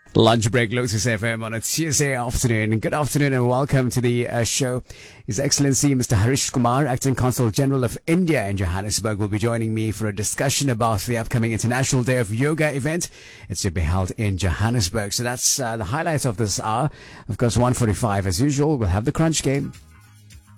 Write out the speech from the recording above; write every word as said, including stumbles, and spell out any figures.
Lunch break, Lotus F M on a Tuesday afternoon. Good afternoon and welcome to the uh, show. His Excellency Mister Harish Kumar, Acting Consul General of India in Johannesburg, will be joining me for a discussion about the upcoming International Day of Yoga event. It's to be held in Johannesburg. So that's uh, the highlights of this hour. Of course, one forty-five as usual. We'll have the crunch game.